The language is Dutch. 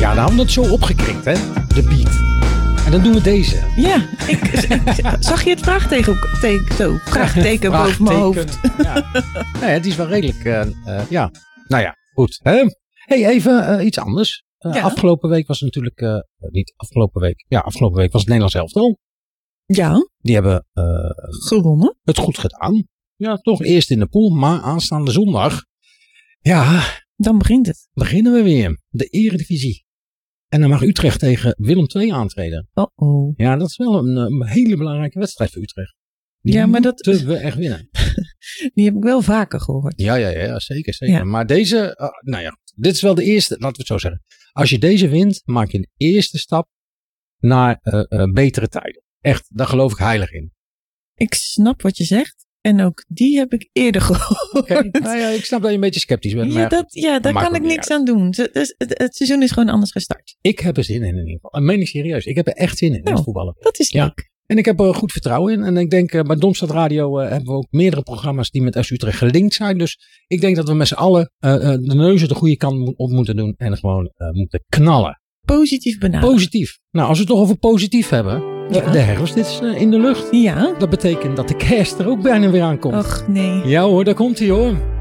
Ja, dan hadden we het zo opgekrikt, hè? De beat. En dan doen we deze. Ja, zag je het vraagteken boven mijn hoofd? Ja. Nee, het is wel redelijk, ja. Nou ja, goed. Hey, even iets anders. Afgelopen week was het natuurlijk, niet afgelopen week. Ja, afgelopen week was het Nederlands elftal. Ja. Die hebben gewonnen. Het goed gedaan. Ja, toch eerst in de pool, maar aanstaande zondag. Ja. Dan begint het. Beginnen we weer. De Eredivisie. En dan mag Utrecht tegen Willem II aantreden. Oh. Ja, dat is wel een hele belangrijke wedstrijd voor Utrecht. Die moeten we echt winnen. Die heb ik wel vaker gehoord. Ja, zeker. Ja. Maar deze, dit is wel de eerste, laten we het zo zeggen. Als je deze wint, maak je een eerste stap naar betere tijden. Echt, daar geloof ik heilig in. Ik snap wat je zegt. En ook die heb ik eerder gehoord. Okay. Nou ja, ik snap dat je een beetje sceptisch bent. Maar daar kan ik niks aan doen. Het seizoen is gewoon anders gestart. Ik heb er zin in ieder geval. En meen ik serieus. Ik heb er echt zin in het voetballen. Dat is leuk. En ik heb er goed vertrouwen in. En ik denk, bij Domstad Radio hebben we ook meerdere programma's die met FC Utrecht gelinkt zijn. Dus ik denk dat we met z'n allen de neuzen de goede kant op moeten doen. En gewoon moeten knallen. Positief benaderen. Positief. Nou, als we het toch over positief hebben. Ja. De herfst is in de lucht. Ja. Dat betekent dat de kerst er ook bijna weer aankomt. Och nee. Ja hoor, daar komt hij hoor.